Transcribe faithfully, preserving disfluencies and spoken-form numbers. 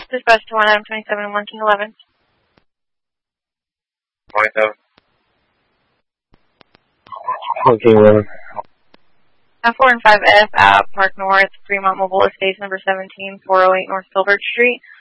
Dispatch to one Adam twenty-seven, one King eleven. twenty-seven. one King eleven. F four and five F at Park North, Fremont Mobile Estates, number seventeen, four oh eight North Filbert Street.